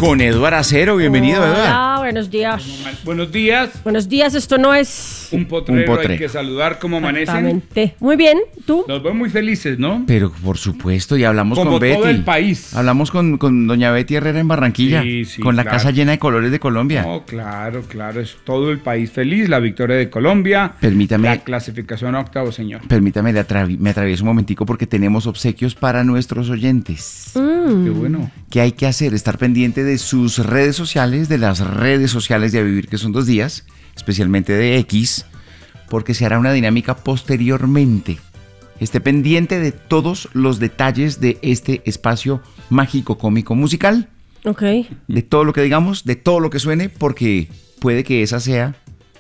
con Eduard Acero. Bienvenido, Hola, Eduard. buenos días. Buenos días. Buenos días, esto no es... Un potrero, Un potre. hay que saludar. ¿Cómo amanecen? Exactamente. Muy bien, ¿tú? Los veo muy felices, ¿no? Pero por supuesto, y hablamos Como con Betty. todo el país. Hablamos con doña Betty Herrera en Barranquilla. Sí, con la claro. casa llena de colores de Colombia. No, claro, es todo el país feliz. La victoria de Colombia. Permítame. La clasificación a octavo, señor. Permítame, me atravieso un momentico porque tenemos obsequios para nuestros oyentes. Qué bueno. ¿Qué hay que hacer? Estar pendiente de sus redes sociales, de las redes sociales de A Vivir, que son 2 días, especialmente de X, porque se hará una dinámica posteriormente. Esté pendiente de todos los detalles de este espacio mágico, cómico, musical, Ok. de todo lo que digamos, de todo lo que suene, porque puede que esa sea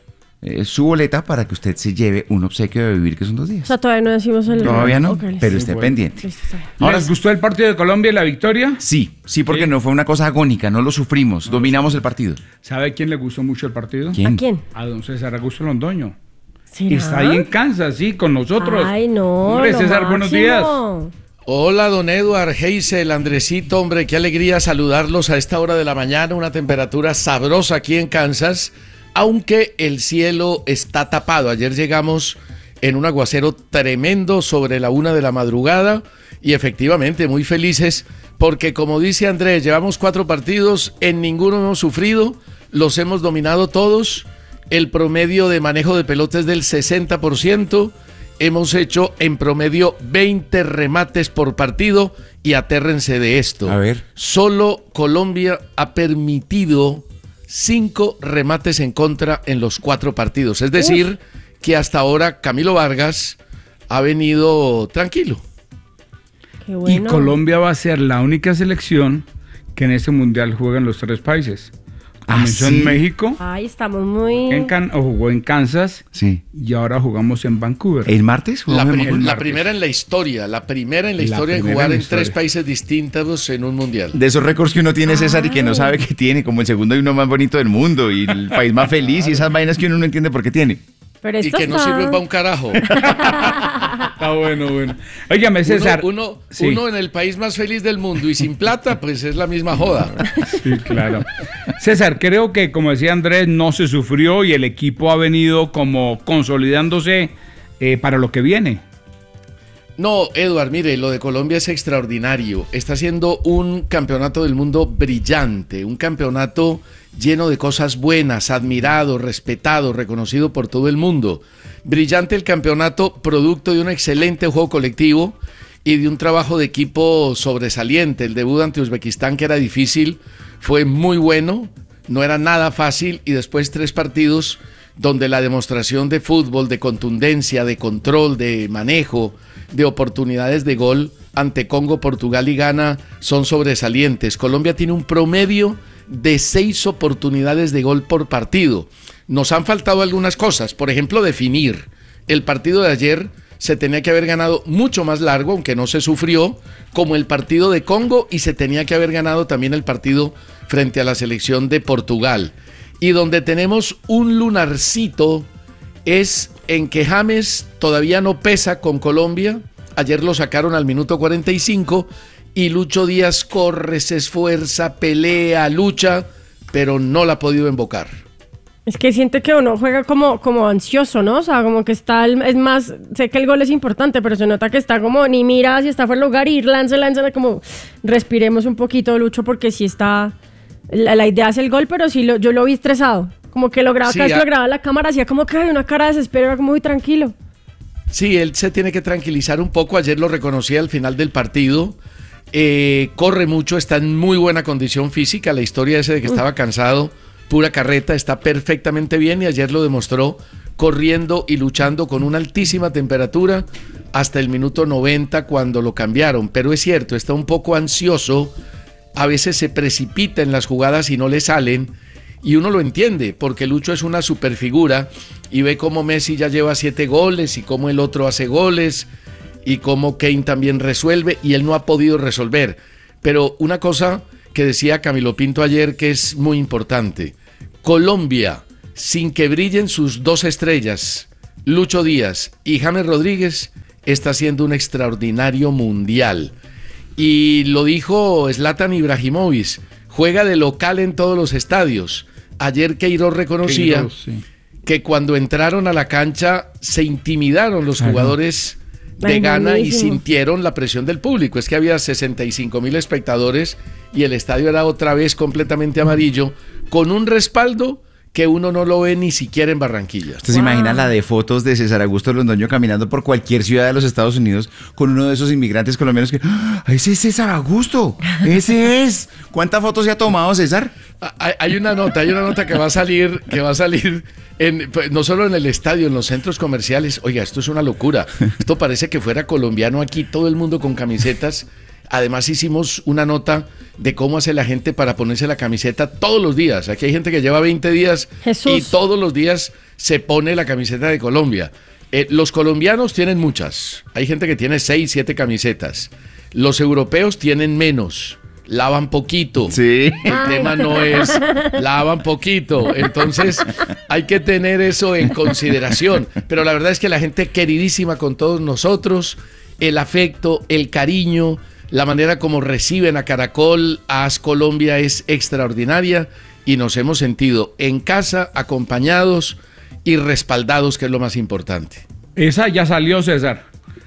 su boleta para que usted se lleve un obsequio de Vivir, que son 2 O días. sea, todavía no decimos el... Todavía no, Ok, pero sí. esté bueno. pendiente. Listo, está bien. Ahora- ¿Les gustó el partido de Colombia y la victoria? Sí, porque Sí. no fue una cosa agónica, no lo sufrimos, dominamos el partido. ¿Sabe a quién le gustó mucho el partido? ¿Quién? ¿A quién? A don César Augusto Londoño. ¿Será? Está ahí en Kansas, sí, con nosotros. Ay, no. Hombre, lo César, buenos máximo. días. Hola, don Eduard, Heisel, Andresito, hombre, qué alegría saludarlos a esta hora de la mañana, una temperatura sabrosa aquí en Kansas, aunque el cielo está tapado. Ayer llegamos en un aguacero tremendo sobre la 1 de la madrugada y efectivamente muy felices porque, como dice Andrés, llevamos 4 partidos, en ninguno hemos sufrido, los hemos dominado todos, el promedio de manejo de pelota es del 60%, hemos hecho en promedio 20 remates por partido y atérrense de esto. A ver. Solo Colombia ha permitido 5 remates en contra en los 4 partidos. Es decir, que hasta ahora Camilo Vargas ha venido tranquilo. Qué bueno. Y Colombia va a ser la única selección que en este mundial juega en los 3 países. Comenzó ¿sí? en México, Ay, estamos muy... jugó en Kansas Sí. y ahora jugamos en Vancouver. ¿El martes? La, jugamos en pri- Vancouver? la primera en la historia, la primera en La jugar primera en la en historia. 3 países distintos en un mundial. De esos récords que uno tiene, César, y que no sabe que tiene, como el segundo y uno más bonito del mundo, y el país más feliz, y esas vainas que uno no entiende por qué tiene. Pero Y esto que no está... sirve para un carajo. Está bueno. Óigame, César. Sí. Uno en el país más feliz del mundo y sin plata, pues es la misma joda. Sí, claro. César, creo que como decía Andrés, no se sufrió y el equipo ha venido como consolidándose para lo que viene. No, Eduard, mire, lo de Colombia es extraordinario. Está siendo un campeonato del mundo brillante, un campeonato lleno de cosas buenas, admirado, respetado, reconocido por todo el mundo. Brillante el campeonato, producto de un excelente juego colectivo y de un trabajo de equipo sobresaliente. El debut ante Uzbekistán, que era difícil, fue muy bueno, no era nada fácil, y después 3 partidos donde la demostración de fútbol, de contundencia, de control, de manejo, de oportunidades de gol ante Congo, Portugal y Ghana son sobresalientes. Colombia tiene un promedio de 6 oportunidades de gol por partido. Nos han faltado algunas cosas, por ejemplo, definir. El partido de ayer se tenía que haber ganado mucho más largo, aunque no se sufrió, como el partido de Congo, y se tenía que haber ganado también el partido frente a la selección de Portugal. Y donde tenemos un lunarcito es en que James todavía no pesa con Colombia. Ayer lo sacaron al minuto 45 y Lucho Díaz corre, se esfuerza, pelea, lucha, pero no la ha podido invocar. Es que siente que uno juega como ansioso, ¿no? O sea, como que está... Es más, sé que el gol es importante, pero se nota que está como... Ni mira si está fuera del lugar y lanza, como... Respiremos un poquito, Lucho, porque sí está... La idea es el gol, pero sí yo lo vi estresado. Como que lograba, Sí, cada vez que lo grababa la cámara, hacía como que hay una cara de desespero, era como muy tranquilo. Sí, él se tiene que tranquilizar un poco. Ayer lo reconocí al final del partido. Corre mucho, está en muy buena condición física. La historia esa de que estaba cansado, pura carreta, está perfectamente bien y ayer lo demostró corriendo y luchando con una altísima temperatura hasta el minuto 90 cuando lo cambiaron. Pero es cierto, está un poco ansioso, a veces se precipita en las jugadas y no le salen. Y uno lo entiende, porque Lucho es una superfigura y ve cómo Messi ya lleva 7 goles y cómo el otro hace goles y cómo Kane también resuelve y él no ha podido resolver. Pero una cosa que decía Camilo Pinto ayer que es muy importante: Colombia, sin que brillen sus 2 estrellas, Lucho Díaz y James Rodríguez, está haciendo un extraordinario mundial. Y lo dijo Zlatan Ibrahimovic: juega de local en todos los estadios. Ayer Queiroz reconocía que cuando entraron a la cancha se intimidaron los jugadores de Ghana y sintieron la presión del público. Es que había 65.000 espectadores y el estadio era otra vez completamente amarillo, con un respaldo que uno no lo ve ni siquiera en Barranquilla. ¿Usted se imagina la de fotos de César Augusto Londoño caminando por cualquier ciudad de los Estados Unidos con uno de esos inmigrantes colombianos que ¡ah, ese es César Augusto! ¡Ese es! ¿Cuántas fotos se ha tomado, César? Hay una nota que va a salir no solo en el estadio, en los centros comerciales. Oiga, esto es una locura. Esto parece que fuera colombiano aquí, todo el mundo con camisetas. Además hicimos una nota de cómo hace la gente para ponerse la camiseta todos los días. Aquí hay gente que lleva 20 días y todos los días se pone la camiseta de Colombia. Los colombianos tienen muchas. Hay gente que tiene 6, 7 camisetas. Los europeos tienen menos. Lavan poquito. Sí. El tema no es lavan poquito. Entonces hay que tener eso en consideración. Pero la verdad es que la gente queridísima con todos nosotros, el afecto, el cariño, la manera como reciben a Caracol, a AS Colombia es extraordinaria y nos hemos sentido en casa, acompañados y respaldados, que es lo más importante. Esa ya salió, César.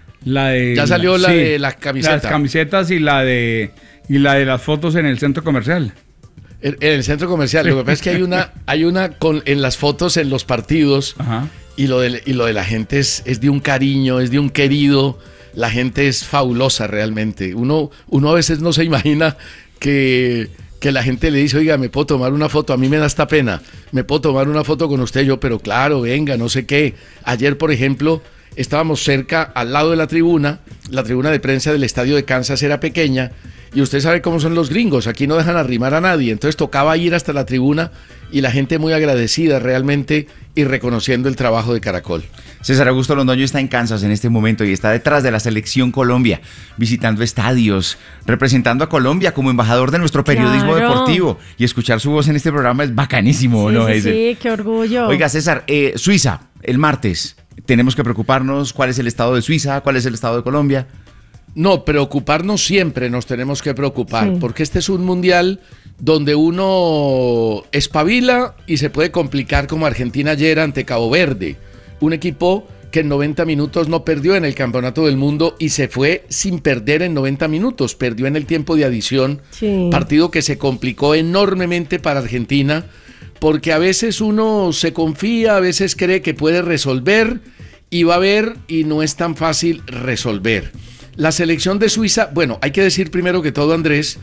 Ya salió la de las camisetas. Las camisetas y la de las fotos en el centro comercial. En el centro comercial. Lo que pasa es que hay una en las fotos en los partidos. Ajá. Y lo de la gente es de un cariño, es de un querido. La gente es fabulosa realmente. Uno a veces no se imagina que la gente le dice, oiga, ¿me puedo tomar una foto? A mí me da esta pena. ¿Me puedo tomar una foto con usted? Yo, pero claro, venga, no sé qué. Ayer, por ejemplo, estábamos cerca, al lado de la tribuna de prensa del estadio de Kansas era pequeña, y usted sabe cómo son los gringos, aquí no dejan arrimar a nadie, entonces tocaba ir hasta la tribuna y la gente muy agradecida realmente y reconociendo el trabajo de Caracol. César Augusto Londoño está en Kansas en este momento y está detrás de la selección Colombia, visitando estadios, representando a Colombia como embajador de nuestro periodismo deportivo, y escuchar su voz en este programa es bacanísimo, ¿no? Sí, qué orgullo. Oiga, César, Suiza, el martes, ¿tenemos que preocuparnos? ¿Cuál es el estado de Suiza? ¿Cuál es el estado de Colombia? No, preocuparnos siempre nos tenemos que preocupar, porque este es un mundial donde uno espabila y se puede complicar, como Argentina ayer ante Cabo Verde, un equipo que en 90 minutos no perdió en el Campeonato del Mundo y se fue sin perder en 90 minutos, perdió en el tiempo de adición, partido que se complicó enormemente para Argentina, porque a veces uno se confía, a veces cree que puede resolver y va a ver y no es tan fácil resolver. La selección de Suiza, bueno, hay que decir primero que todo, Andrés,